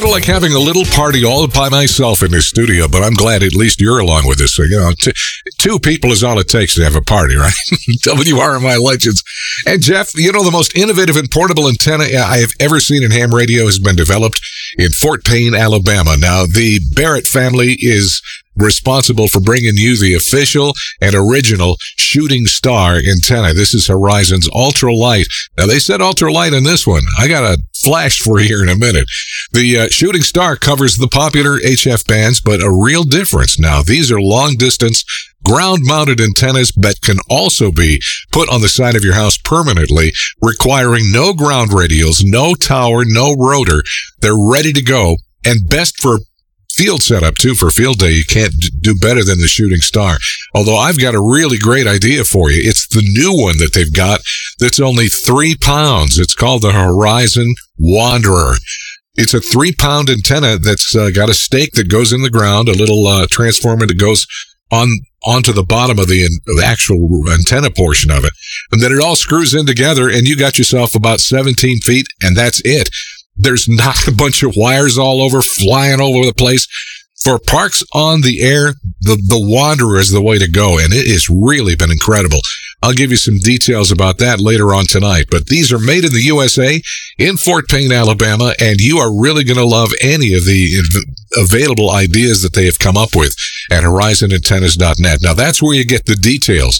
kind of like having a little party all by myself in this studio, but I'm glad at least you're along with us. So, two people is all it takes to have a party, right? WRMI Legends. And Jeff, the most innovative and portable antenna I have ever seen in ham radio has been developed in Fort Payne, Alabama. Now, the Barrett family is responsible for bringing you the official and original Shooting Star antenna. This is Horizon's ultralight. Now, they said ultralight in this one. I got a flash for you here in a minute. The Shooting Star covers the popular HF bands, but a real difference. Now, these are long-distance ground-mounted antennas that can also be put on the side of your house permanently, requiring no ground radials, no tower, no rotor. They're ready to go, and best for field setup too. For field day, you can't do better than the Shooting Star. Although I've got a really great idea for you. It's the new one that they've got that's only 3 pounds. It's called the Horizon Wanderer. It's a 3-pound antenna that's got a stake that goes in the ground, a little transformer that goes onto the bottom of the actual antenna portion of it. And then it all screws in together, and you got yourself about 17 feet, and that's it. There's not a bunch of wires all over, flying all over the place. For parks on the air, the Wanderer is the way to go, and it has really been incredible. I'll give you some details about that later on tonight, but these are made in the USA in Fort Payne, Alabama, and you are really going to love any of the available ideas that they have come up with at horizonantennas.net. Now, that's where you get the details,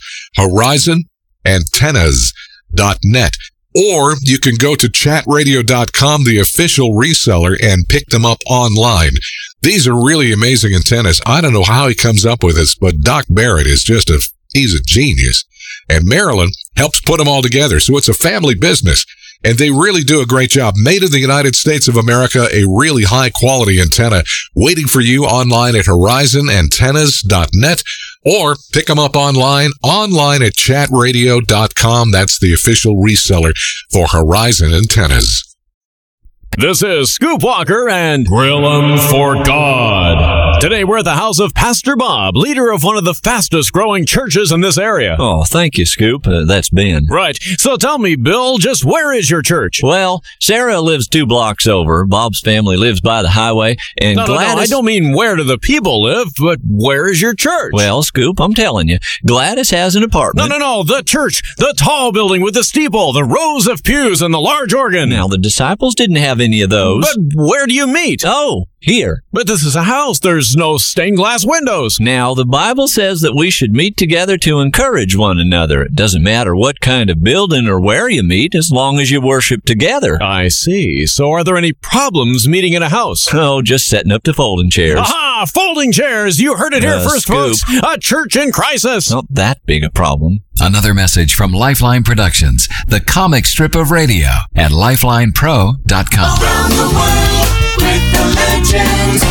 horizonantennas.net. Or you can go to chatradio.com, the official reseller, and pick them up online. These are really amazing antennas. I don't know how he comes up with this, but Doc Barrett is he's a genius. And Marilyn helps put them all together. So it's a family business. And they really do a great job. Made in the United States of America, a really high-quality antenna waiting for you online at horizonantennas.net. Or pick them up online at chatradio.com. That's the official reseller for Horizon Antennas. This is Scoop Walker and Grill 'em for God. Today we're at the house of Pastor Bob, leader of one of the fastest growing churches in this area. Oh, thank you, Scoop. That's Ben. Right. So tell me, Bill, just where is your church? Well, Sarah lives 2 blocks over. Bob's family lives by the highway. And No, Gladys... I don't mean where do the people live, but where is your church? Well, Scoop, I'm telling you, Gladys has an apartment. No, the church, the tall building with the steeple, the rows of pews, and the large organ. Now, the disciples didn't have any of those. But where do you meet? Oh, here. But this is a house. There's no stained glass windows. Now, the Bible says that we should meet together to encourage one another. It doesn't matter what kind of building or where you meet, as long as you worship together. I see. So are there any problems meeting in a house? Oh, just setting up the folding chairs. Aha! Folding chairs! You heard it here first, Scoop. folks. A church in crisis. Not that big a problem. Another message from Lifeline Productions, the comic strip of radio at lifelinepro.com. Around the world with the legends,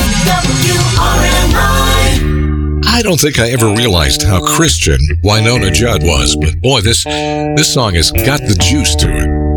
WRMI. I don't think I ever realized how Christian Wynonna Judd was, but boy, this song has got the juice to it.